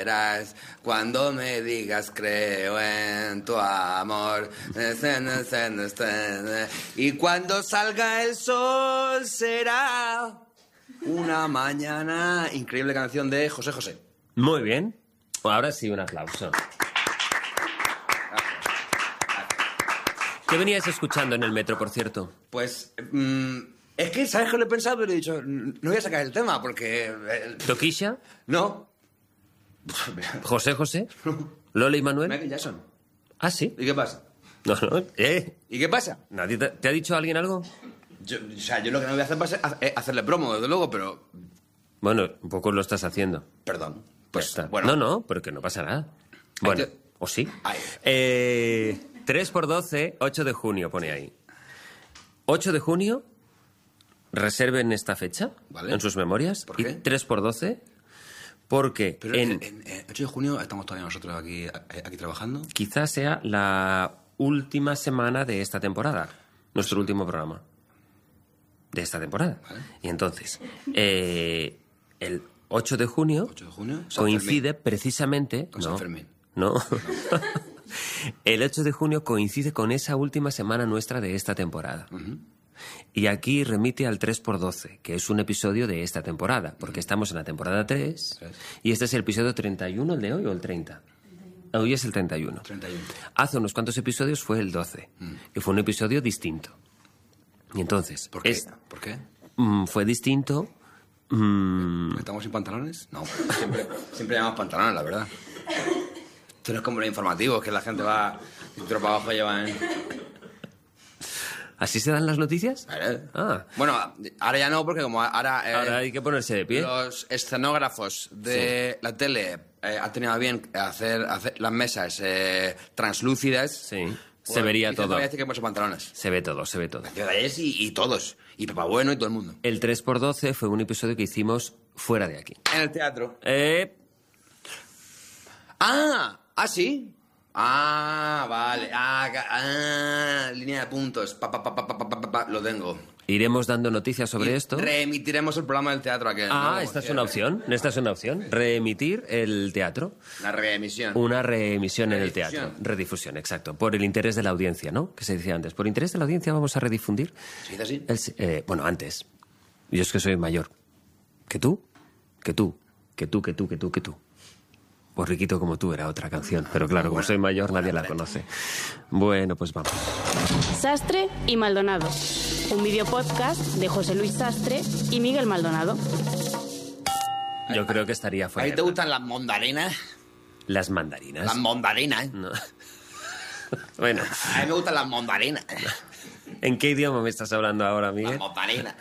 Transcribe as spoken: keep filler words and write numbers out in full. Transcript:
Verás, cuando me digas creo en tu amor. Y cuando salga el sol será una mañana. Increíble canción de José José. Muy bien. Ahora sí, un aplauso. ¿Qué venías escuchando en el metro, por cierto? Pues... Mmm, es que, ¿sabes qué lo he pensado? Pero he dicho, no voy a sacar el tema porque... ¿Toquisha? No. ¿José José? ¿Lola y Manuel? Michael Jackson. ¿Ah, sí? ¿Y qué pasa? No, no, ¿eh? ¿Y qué pasa? ¿Nadie te, ¿Te ha dicho alguien algo? Yo, o sea, yo lo que no voy a hacer va a ser hacerle promo, desde luego, pero... Bueno, un poco lo estás haciendo. Perdón. Pues, Está. bueno. No, no, porque no pasa nada. Bueno, que... ¿o sí? Ay. Eh, tres por doce, ocho de junio, pone ahí. ocho de junio, reserven esta fecha, vale, en sus memorias. ¿Por qué? Y tres por doce, porque Pero en... en, en ocho de junio estamos todavía nosotros aquí, aquí trabajando. Quizás sea la última semana de esta temporada. Nuestro último programa. De esta temporada. Vale. Y entonces, eh, el ocho de junio, ocho de junio San coincide Fermín. precisamente... Con no, San Fermín. No. El ocho de junio coincide con esa última semana nuestra de esta temporada. Uh-huh. Y aquí remite al tres por doce, que es un episodio de esta temporada, porque uh-huh. estamos en la temporada tres, tres, y este es el episodio treinta y uno, ¿el de hoy o el treinta? Hoy es el treinta y uno. treinta y uno. Hace unos cuantos episodios fue el doce, mm. que fue un episodio distinto. Y entonces... ¿Por qué? Es, ¿Por qué? Mm, fue distinto... Mm, ¿Estamos sin pantalones? No, siempre, siempre llevamos pantalones, la verdad. Esto no es como los informativos, que la gente va cintura para abajo y llevan... ¿Así se dan las noticias? ¿Eh? Ah. Bueno, ahora ya no, porque como ahora... Eh, ahora hay que ponerse de pie. Los escenógrafos de sí. la tele eh, han tenido bien hacer, hacer las mesas eh, translúcidas. Sí. Pues, se vería todo. Voy a decir que hemos hecho pantalones. Se ve todo, se ve todo. Y, y todos. Y Papá Bueno y todo el mundo. El tres por doce fue un episodio que hicimos fuera de aquí. En el teatro. Eh... Ah, ah, sí. Ah, vale. Ah, ah línea de puntos. Pa, pa, pa, pa, pa, pa, pa, pa. Lo tengo. Iremos dando noticias sobre y esto. Reemitiremos el programa del teatro aquel. Ah, ¿no? esta es una opción. Esta es una opción. Reemitir el teatro. Una reemisión. Una reemisión en el teatro. Redifusión, exacto. Por el interés de la audiencia, ¿no? Que se decía antes. Por interés de la audiencia vamos a redifundir. ¿Se dice así? El, eh, bueno, antes. Yo es que soy mayor. ¿Que tú? Que tú. Que tú, que tú, que tú, que tú. Pues Riquito como tú era otra canción. Pero claro, como soy mayor, nadie la conoce. Bueno, pues vamos. Sastre y Maldonado. Un videopodcast de José Luis Sastre y Miguel Maldonado. Yo creo que estaría fuera. ¿A ti te gustan las mandarinas? Las mandarinas. Las mandarinas. No. Bueno. A mí me gustan las mandarinas. ¿En qué idioma me estás hablando ahora, Miguel? Las mandarinas.